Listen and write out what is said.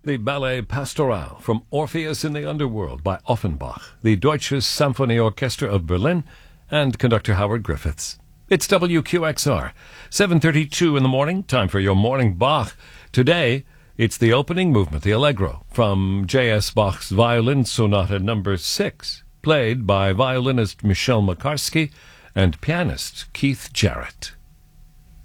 The Ballet Pastoral from Orpheus in the Underworld by Offenbach, the Deutsches Symphonieorchester of Berlin, and conductor Howard Griffiths. It's WQXR, 7:32 in the morning, time for your morning Bach. Today, it's the opening movement, the Allegro, from J.S. Bach's Violin Sonata No. 6, played by violinist Michel Makarski and pianist Keith Jarrett.